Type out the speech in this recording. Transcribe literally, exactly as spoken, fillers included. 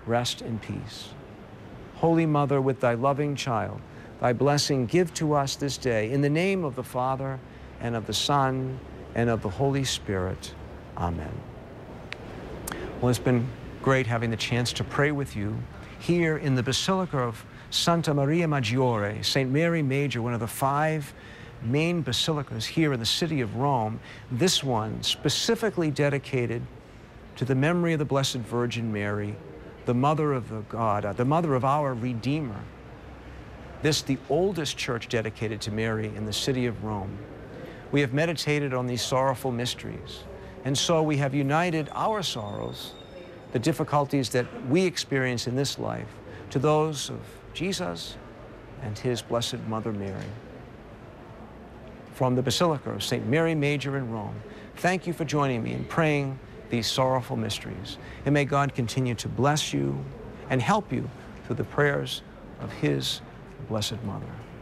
rest in peace. Holy Mother, with thy loving child, thy blessing give to us this day, in the name of the Father, and of the Son, and of the Holy Spirit. Amen. Well, it's been great having the chance to pray with you here in the Basilica of Santa Maria Maggiore, Saint Mary Major, one of the five main basilicas here in the city of Rome. This one specifically dedicated to the memory of the Blessed Virgin Mary, the Mother of the God, uh, the Mother of our Redeemer. This, the oldest church dedicated to Mary in the city of Rome. We have meditated on these sorrowful mysteries, and so we have united our sorrows, the difficulties that we experience in this life, to those of Jesus and his Blessed Mother Mary. From the Basilica of Saint Mary Major in Rome, thank you for joining me in praying these sorrowful mysteries. And may God continue to bless you and help you through the prayers of his Blessed Mother.